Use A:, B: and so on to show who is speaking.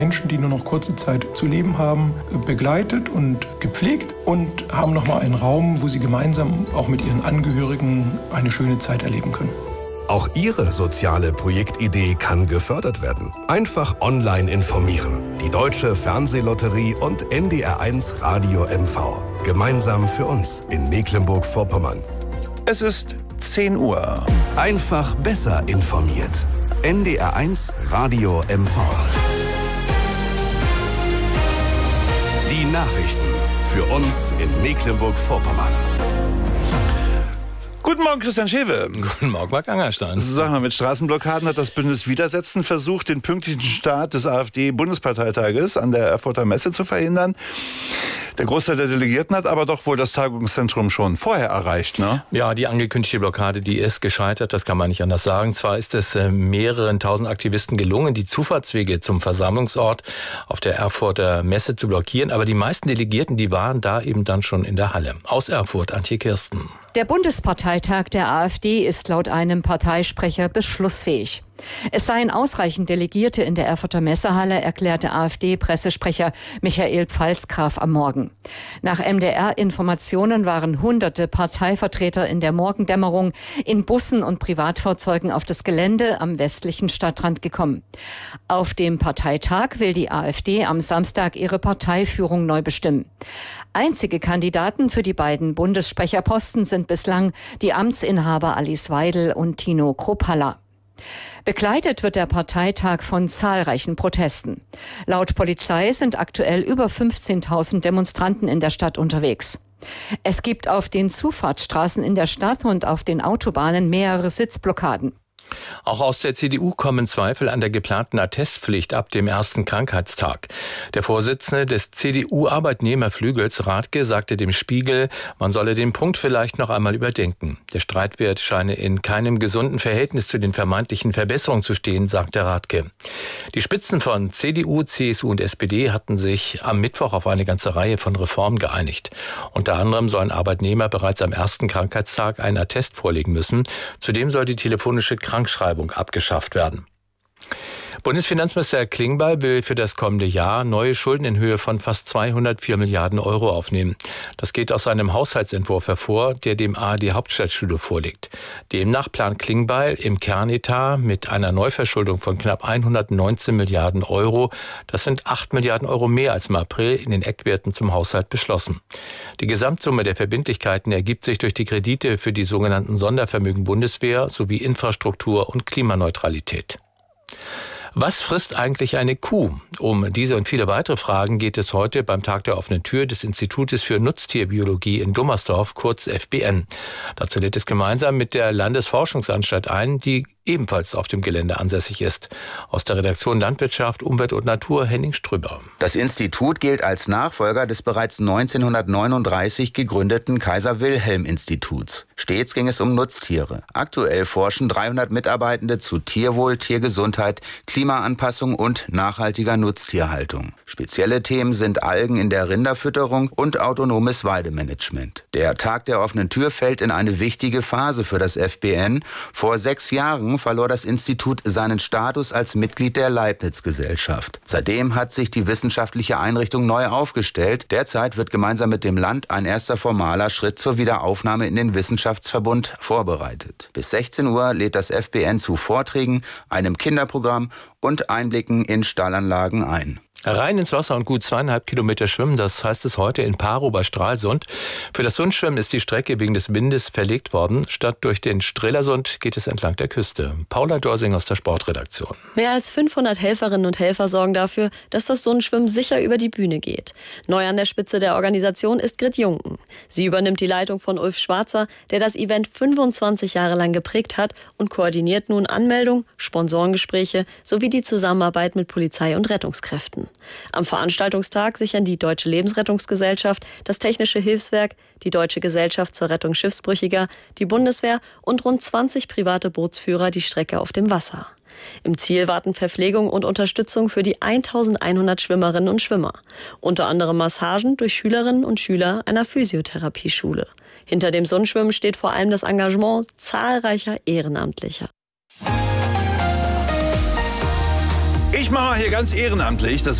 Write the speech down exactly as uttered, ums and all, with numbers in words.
A: Menschen, die nur noch kurze Zeit zu leben haben, begleitet und gepflegt und haben nochmal einen Raum, wo sie gemeinsam auch mit ihren Angehörigen eine schöne Zeit erleben können.
B: Auch Ihre soziale Projektidee kann gefördert werden. Einfach online informieren. Die Deutsche Fernsehlotterie und N D R eins Radio M V. Gemeinsam für uns in Mecklenburg-Vorpommern.
C: Es ist zehn Uhr.
B: Einfach besser informiert. N D R eins Radio M V. Die Nachrichten für uns in Mecklenburg-Vorpommern.
C: Guten Morgen, Christian Schewe.
D: Guten Morgen, Marc Angerstein.
C: Sag mal, mit Straßenblockaden hat das Bündnis Widersetzen versucht, den pünktlichen Start des AfD-Bundesparteitages an der Erfurter Messe zu verhindern. Der Großteil der Delegierten hat aber doch wohl das Tagungszentrum schon vorher erreicht, ne?
D: Ja, die angekündigte Blockade, die ist gescheitert, das kann man nicht anders sagen. Zwar ist es äh, mehreren tausend Aktivisten gelungen, die Zufahrtswege zum Versammlungsort auf der Erfurter Messe zu blockieren, aber die meisten Delegierten, die waren da eben dann schon in der Halle. Aus Erfurt, Antje Kirsten.
E: Der Bundesparteitag der AfD ist laut einem Parteisprecher beschlussfähig. Es seien ausreichend Delegierte in der Erfurter Messehalle, erklärte AfD-Pressesprecher Michael Pfalzgraf am Morgen. Nach M D R-Informationen waren hunderte Parteivertreter in der Morgendämmerung in Bussen und Privatfahrzeugen auf das Gelände am westlichen Stadtrand gekommen. Auf dem Parteitag will die AfD am Samstag ihre Parteiführung neu bestimmen. Einzige Kandidaten für die beiden Bundessprecherposten sind bislang die Amtsinhaber Alice Weidel und Tino Kruppalla. Begleitet wird der Parteitag von zahlreichen Protesten. Laut Polizei sind aktuell über fünfzehntausend Demonstranten in der Stadt unterwegs. Es gibt auf den Zufahrtsstraßen in der Stadt und auf den Autobahnen mehrere Sitzblockaden.
D: Auch aus der C D U kommen Zweifel an der geplanten Attestpflicht ab dem ersten Krankheitstag. Der Vorsitzende des C D U-Arbeitnehmerflügels, Rathke, sagte dem Spiegel, man solle den Punkt vielleicht noch einmal überdenken. Der Streitwert scheine in keinem gesunden Verhältnis zu den vermeintlichen Verbesserungen zu stehen, sagte Rathke. Die Spitzen von C D U, C S U und S P D hatten sich am Mittwoch auf eine ganze Reihe von Reformen geeinigt. Unter anderem sollen Arbeitnehmer bereits am ersten Krankheitstag einen Attest vorlegen müssen. Zudem soll die telefonische Krankschreibung abgeschafft werden. Bundesfinanzminister Klingbeil will für das kommende Jahr neue Schulden in Höhe von fast zweihundertvier Milliarden Euro aufnehmen. Das geht aus seinem Haushaltsentwurf hervor, der dem A R D Hauptstadtstudio vorliegt. Demnach plant Klingbeil im Kernetat mit einer Neuverschuldung von knapp hundertneunzehn Milliarden Euro. Das sind acht Milliarden Euro mehr als im April in den Eckwerten zum Haushalt beschlossen. Die Gesamtsumme der Verbindlichkeiten ergibt sich durch die Kredite für die sogenannten Sondervermögen Bundeswehr sowie Infrastruktur und Klimaneutralität. Was frisst eigentlich eine Kuh? Um diese und viele weitere Fragen geht es heute beim Tag der offenen Tür des Institutes für Nutztierbiologie in Dummersdorf, kurz F B N. Dazu lädt es gemeinsam mit der Landesforschungsanstalt ein, die ebenfalls auf dem Gelände ansässig ist. Aus der Redaktion Landwirtschaft, Umwelt und Natur, Henning Strüber.
F: Das Institut gilt als Nachfolger des bereits neunzehnhundertneununddreißig gegründeten Kaiser-Wilhelm-Instituts. Stets ging es um Nutztiere. Aktuell forschen dreihundert Mitarbeitende zu Tierwohl, Tiergesundheit, Klimaanpassung und nachhaltiger Nutztierhaltung. Spezielle Themen sind Algen in der Rinderfütterung und autonomes Weidemanagement. Der Tag der offenen Tür fällt in eine wichtige Phase für das F B N. Vor sechs Jahren verlor das Institut seinen Status als Mitglied der Leibniz-Gesellschaft. Seitdem hat sich die wissenschaftliche Einrichtung neu aufgestellt. Derzeit wird gemeinsam mit dem Land ein erster formaler Schritt zur Wiederaufnahme in den Wissenschaftsverbund vorbereitet. Bis sechzehn Uhr lädt das F B N zu Vorträgen, einem Kinderprogramm und Einblicken in Stallanlagen ein.
D: Rein ins Wasser und gut zweieinhalb Kilometer schwimmen, das heißt es heute in Parow bei Stralsund. Für das Sundschwimmen ist die Strecke wegen des Windes verlegt worden. Statt durch den Strelasund geht es entlang der Küste. Paula Dorsing aus der Sportredaktion.
G: Mehr als fünfhundert Helferinnen und Helfer sorgen dafür, dass das Sundschwimmen sicher über die Bühne geht. Neu an der Spitze der Organisation ist Grit Junken. Sie übernimmt die Leitung von Ulf Schwarzer, der das Event fünfundzwanzig Jahre lang geprägt hat und koordiniert nun Anmeldung, Sponsorengespräche sowie die Zusammenarbeit mit Polizei und Rettungskräften. Am Veranstaltungstag sichern die Deutsche Lebensrettungsgesellschaft, das Technische Hilfswerk, die Deutsche Gesellschaft zur Rettung Schiffsbrüchiger, die Bundeswehr und rund zwanzig private Bootsführer die Strecke auf dem Wasser. Im Ziel warten Verpflegung und Unterstützung für die eintausendeinhundert Schwimmerinnen und Schwimmer. Unter anderem Massagen durch Schülerinnen und Schüler einer Physiotherapieschule. Hinter dem Sundschwimmen steht vor allem das Engagement zahlreicher Ehrenamtlicher.
C: Ich mache mal hier ganz ehrenamtlich das